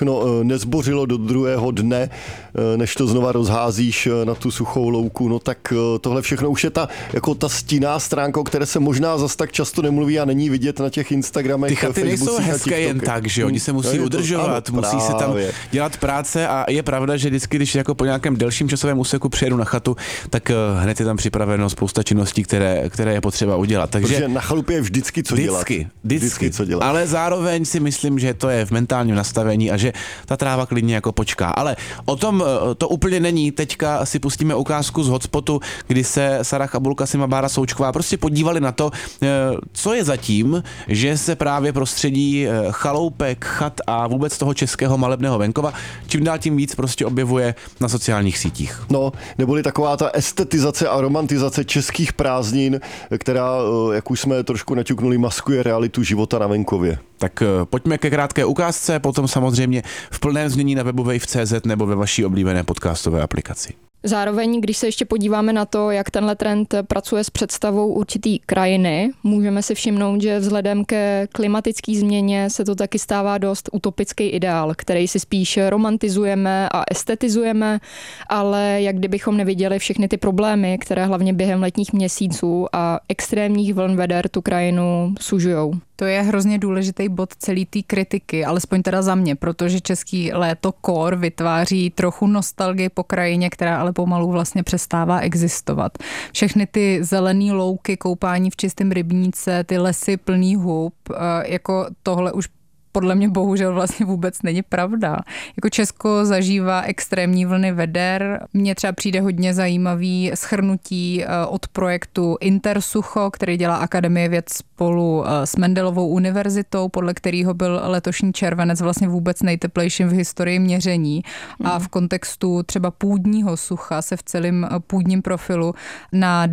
nezbořilo do druhého dne, než to znova rozházíš na tu suchou louku, no tak tohle všechno už je ta stinná stránka, o které se možná zas tak často nemluví a není vidět na těch Instagramech. Ty chaty nejsou hezké jen tak, že oni se musí udržovat, musí se tam dělat práce a je pravda, že vždycky, když jako po nějakém delším časovém úseku přijedu na chatu, tak hned je tam připraveno spousta činností, které je potřeba udělat. Takže protože na chalupě je vždycky co dělat. Vždycky co dělat. Ale zároveň si myslím, že to je v mentálním nastavení a že ta tráva klidně jako počká. Ale o tom to úplně není. Teďka si pustíme ukázku z hotspotu, kdy se Sarah Abulkasim a Bára Součková prostě podívali na to, co je zatím, že se právě prostředí chaloupek, chat a vůbec toho českého malebného venkova čím dál tím víc prostě objevuje na sociálních sítích. No, neboli taková ta estetizace a romantizace českých prázdnin, která, jak už jsme trošku naťuknuli, maskuje realitu života na venkově. Tak pojďme ke krátké ukázce, potom samozřejmě v plném znění na webu wave.cz nebo ve vaší oblíbené podcastové aplikaci. Zároveň, když se ještě podíváme na to, jak tenhle trend pracuje s představou určitý krajiny, můžeme si všimnout, že vzhledem ke klimatické změně se to taky stává dost utopický ideál, který si spíš romantizujeme a estetizujeme, ale jak kdybychom neviděli všechny ty problémy, které hlavně během letních měsíců a extrémních vln veder tu krajinu sužujou. To je hrozně důležitý bod celý té kritiky, alespoň teda za mě, protože český léto kor vytváří trochu nostalgii po krajině, která ale pomalu vlastně přestává existovat. Všechny ty zelený louky, koupání v čistém rybníce, ty lesy plný hub, jako tohle už podle mě bohužel vlastně vůbec není pravda. Jako Česko zažívá extrémní vlny veder. Mně třeba přijde hodně zajímavý shrnutí od projektu Intersucho, který dělá Akademie věd spolu s Mendelovou univerzitou, podle kterého byl letošní červenec vlastně vůbec nejteplejším v historii měření. A v kontextu třeba půdního sucha se v celém půdním profilu na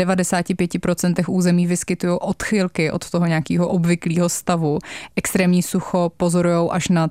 95% území vyskytují odchylky od toho nějakého obvyklého stavu. Extrémní sucho pozorujou až na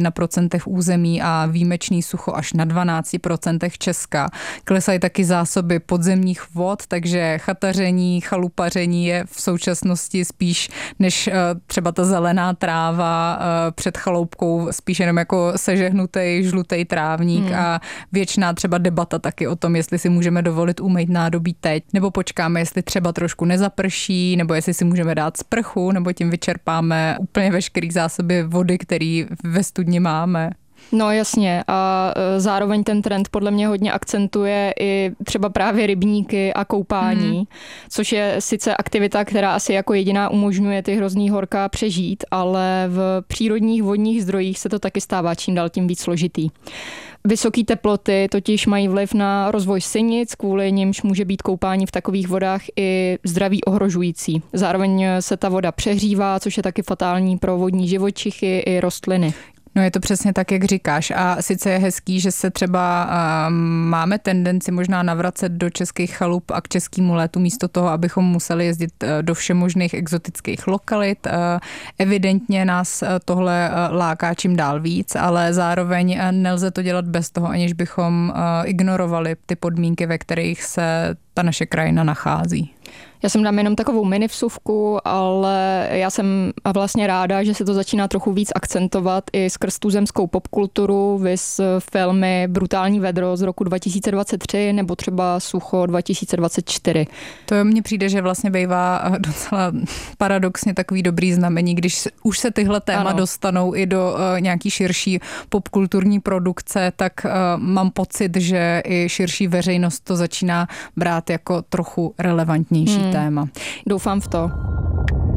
31% území a výjimečný sucho až na 12% Česka. Klesají taky zásoby podzemních vod, takže chataření, chalupaření je v současnosti spíš než třeba ta zelená tráva před chaloupkou, spíš jenom jako sežehnutý žlutý trávník a věčná třeba debata taky o tom, jestli si můžeme dovolit umýt nádobí teď, nebo počkáme, jestli třeba trošku nezaprší, nebo jestli si můžeme dát sprchu, nebo tím vyčerpáme úplně veškerý zásoby vody, který ve studni máme. No jasně a zároveň ten trend podle mě hodně akcentuje i třeba právě rybníky a koupání, což je sice aktivita, která asi jako jediná umožňuje ty hrozný horka přežít, ale v přírodních vodních zdrojích se to taky stává čím dál tím víc složitý. Vysoké teploty totiž mají vliv na rozvoj sinic, kvůli nimž může být koupání v takových vodách i zdraví ohrožující. Zároveň se ta voda přehřívá, což je taky fatální pro vodní živočichy i rostliny. No je to přesně tak, jak říkáš. A sice je hezký, že se třeba máme tendenci možná navracet do českých chalup a k českému létu místo toho, abychom museli jezdit do všemožných exotických lokalit. Evidentně nás tohle láká čím dál víc, ale zároveň nelze to dělat bez toho, aniž bychom ignorovali ty podmínky, ve kterých se ta naše krajina nachází. Já jsem dám jenom takovou mini vsuvku, ale já jsem vlastně ráda, že se to začíná trochu víc akcentovat i skrz tu zemskou popkulturu, viz filmy Brutální vedro z roku 2023 nebo třeba Sucho 2024. To mně přijde, že vlastně bývá docela paradoxně takový dobrý znamení, když už se tyhle téma dostanou i do nějaký širší popkulturní produkce, tak mám pocit, že i širší veřejnost to začíná brát jako trochu relevantnější téma. Doufám v to.